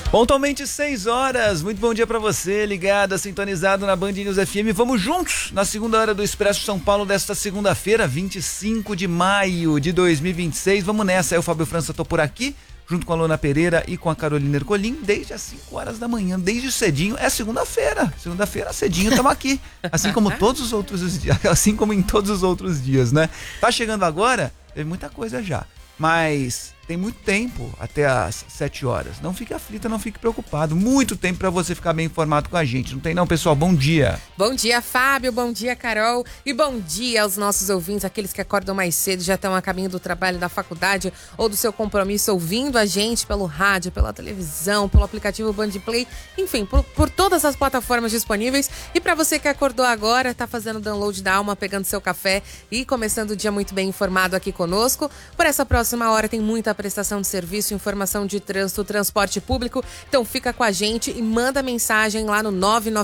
Pontualmente 6 horas, muito bom dia pra você, ligado, sintonizado na Band News FM. Vamos juntos na segunda hora do Expresso São Paulo desta segunda-feira, 25 de maio de 2026. Vamos nessa, eu, Fábio França, tô por aqui, junto com a Lona Pereira e com a Carolina Ercolim, desde as 5 horas da manhã, desde cedinho. É segunda-feira cedinho estamos aqui, assim como todos os outros dias, assim como em todos os outros dias, né? Tá chegando agora, teve muita coisa já, mas tem muito tempo até às 7 horas. Não fique aflita, não fique preocupado. Muito tempo para você ficar bem informado com a gente. Não tem não, pessoal? Bom dia. Bom dia, Fábio. Bom dia, Carol. E bom dia aos nossos ouvintes, aqueles que acordam mais cedo, já estão a caminho do trabalho, da faculdade ou do seu compromisso, ouvindo a gente pelo rádio, pela televisão, pelo aplicativo Band Play, enfim, por todas as plataformas disponíveis. E para você que acordou agora, tá fazendo o download da Alma, pegando seu café e começando o dia muito bem informado aqui conosco. Por essa próxima hora tem muita prestação de serviço, informação de trânsito, transporte público. Então fica com a gente e manda mensagem lá no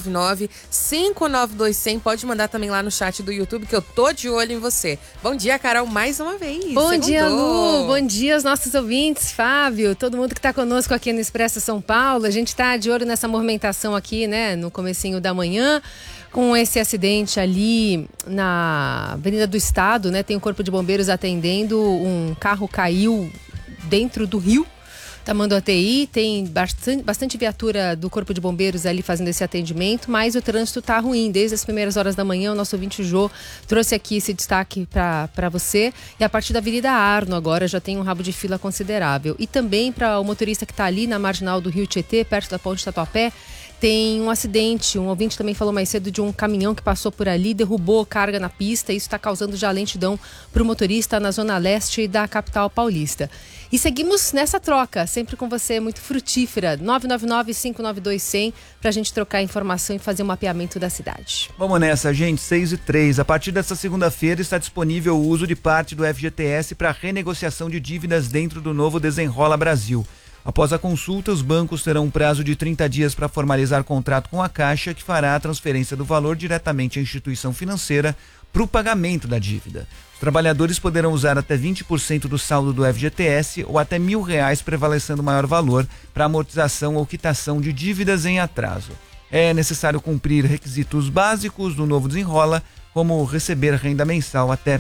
999-592-100. Pode mandar também lá no chat do YouTube, que eu tô de olho em você. Bom dia, Carol, mais uma vez. Bom dia, Lu. Bom dia aos nossos ouvintes, Fábio, todo mundo que tá conosco aqui no Expresso São Paulo. A gente tá de olho nessa movimentação aqui, né, no comecinho da manhã. Com esse acidente ali na Avenida do Estado, né? Tem o Corpo de Bombeiros atendendo, um carro caiu dentro do rio, Tamanduá TI, tem bastante viatura do Corpo de Bombeiros ali fazendo esse atendimento, mas o trânsito tá ruim. Desde as primeiras horas da manhã, o nosso ouvinte Jô trouxe aqui esse destaque para você. E a partir da Avenida Arno agora já tem um rabo de fila considerável. E também para o motorista que está ali na marginal do Rio Tietê, perto da Ponte Tatuapé, tem um acidente. Um ouvinte também falou mais cedo de um caminhão que passou por ali, derrubou carga na pista. Isso está causando já lentidão para o motorista na zona leste da capital paulista. E seguimos nessa troca, sempre com você, muito frutífera. 999-592-100 para a gente trocar informação e fazer um mapeamento da cidade. Vamos nessa, gente. 6h03. A partir desta segunda-feira está disponível o uso de parte do FGTS para renegociação de dívidas dentro do novo Desenrola Brasil. Após a consulta, os bancos terão um prazo de 30 dias para formalizar contrato com a Caixa, que fará a transferência do valor diretamente à instituição financeira para o pagamento da dívida. Os trabalhadores poderão usar até 20% do saldo do FGTS ou até R$1.000, prevalecendo o maior valor para amortização ou quitação de dívidas em atraso. É necessário cumprir requisitos básicos do novo Desenrola, como receber renda mensal até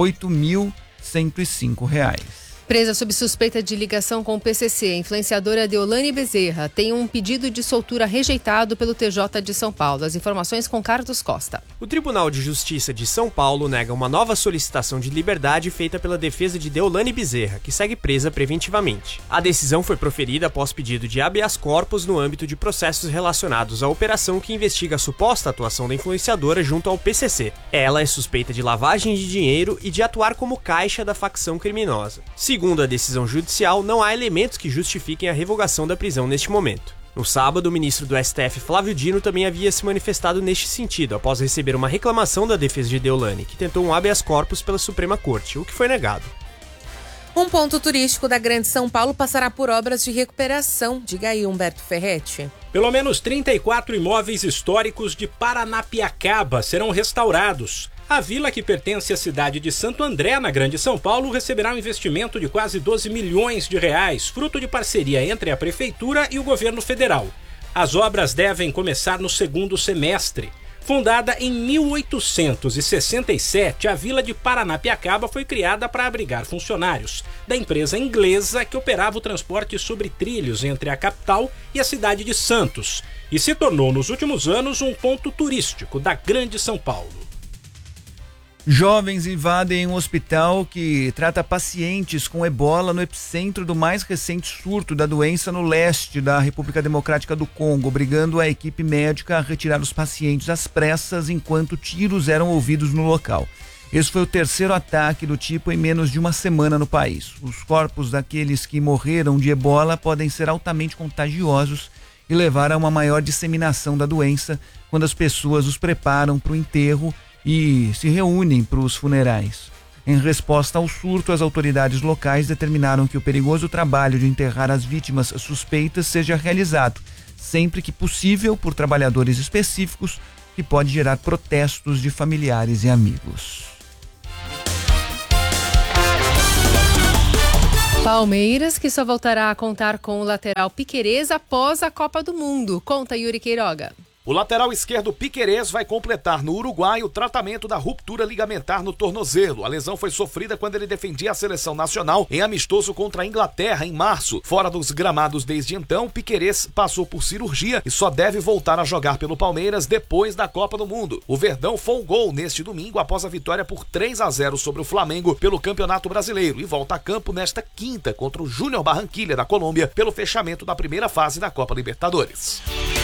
R$8.105. Presa sob suspeita de ligação com o PCC, a influenciadora Deolane Bezerra tem um pedido de soltura rejeitado pelo TJ de São Paulo. As informações com Carlos Costa. O Tribunal de Justiça de São Paulo nega uma nova solicitação de liberdade feita pela defesa de Deolane Bezerra, que segue presa preventivamente. A decisão foi proferida após pedido de habeas corpus no âmbito de processos relacionados à operação que investiga a suposta atuação da influenciadora junto ao PCC. Ela é suspeita de lavagem de dinheiro e de atuar como caixa da facção criminosa. Segundo a decisão judicial, não há elementos que justifiquem a revogação da prisão neste momento. No sábado, o ministro do STF, Flávio Dino, também havia se manifestado neste sentido, após receber uma reclamação da defesa de Deolane, que tentou um habeas corpus pela Suprema Corte, o que foi negado. Um ponto turístico da Grande São Paulo passará por obras de recuperação. Diga aí, Humberto Ferretti. Pelo menos 34 imóveis históricos de Paranapiacaba serão restaurados. A vila, que pertence à cidade de Santo André, na Grande São Paulo, receberá um investimento de quase 12 milhões de reais, fruto de parceria entre a Prefeitura e o governo federal. As obras devem começar no segundo semestre. Fundada em 1867, a vila de Paranapiacaba foi criada para abrigar funcionários da empresa inglesa que operava o transporte sobre trilhos entre a capital e a cidade de Santos, e se tornou nos últimos anos um ponto turístico da Grande São Paulo. Jovens invadem um hospital que trata pacientes com ebola no epicentro do mais recente surto da doença no leste da República Democrática do Congo, obrigando a equipe médica a retirar os pacientes às pressas enquanto tiros eram ouvidos no local. Esse foi o terceiro ataque do tipo em menos de uma semana no país. Os corpos daqueles que morreram de ebola podem ser altamente contagiosos e levar a uma maior disseminação da doença quando as pessoas os preparam para o enterro e se reúnem para os funerais. Em resposta ao surto, as autoridades locais determinaram que o perigoso trabalho de enterrar as vítimas suspeitas seja realizado, sempre que possível, por trabalhadores específicos, que pode gerar protestos de familiares e amigos. Palmeiras, que só voltará a contar com o lateral Piquerez após a Copa do Mundo. Conta, Yuri Queiroga. O lateral esquerdo Piquerez vai completar no Uruguai o tratamento da ruptura ligamentar no tornozelo. A lesão foi sofrida quando ele defendia a seleção nacional em amistoso contra a Inglaterra em março. Fora dos gramados desde então, Piquerez passou por cirurgia e só deve voltar a jogar pelo Palmeiras depois da Copa do Mundo. O Verdão folgou neste domingo após a vitória por 3-0 sobre o Flamengo pelo Campeonato Brasileiro e volta a campo nesta quinta contra o Júnior Barranquilla da Colômbia pelo fechamento da primeira fase da Copa Libertadores.